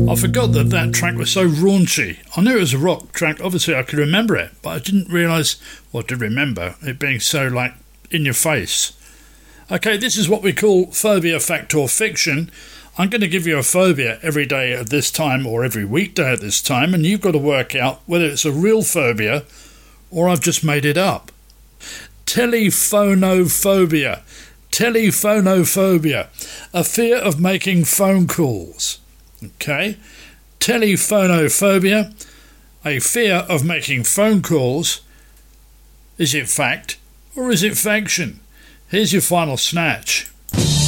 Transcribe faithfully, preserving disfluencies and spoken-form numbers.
I forgot that that track was so raunchy. I knew it was a rock track, obviously I could remember it, but I didn't realise, well I did remember it being so like in your face. Okay, this is what we call phobia, fact or fiction. I'm going to give you a phobia every day at this time or every weekday at this time, and you've got to work out whether it's a real phobia or I've just made it up. Telephonophobia. Telephonophobia. A fear of making phone calls. Okay? Telephonophobia. A fear of making phone calls. Is it fact or is it fiction? Here's your final snatch.